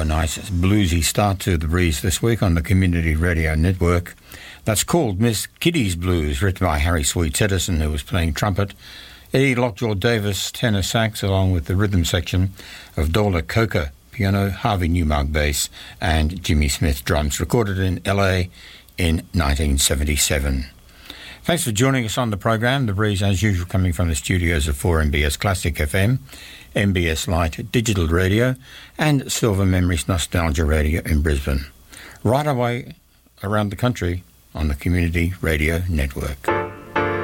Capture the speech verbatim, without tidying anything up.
nice bluesy start to the breeze this week on the Community Radio Network. That's called Miss Kitty's Blues, written by Harry Sweets Edison, who was playing trumpet, Eddie Lockjaw Davis, tenor sax, along with the rhythm section of Dola Coker, piano, Harvey Newmark bass, and Jimmy Smith drums, recorded in L A in nineteen seventy-seven. Thanks for joining us on the program. The breeze, as usual, coming from the studios of four M B S Classic F M, M B S Light Digital Radio, and Silver Memories Nostalgia Radio in Brisbane. Right away around the country on the Community Radio Network.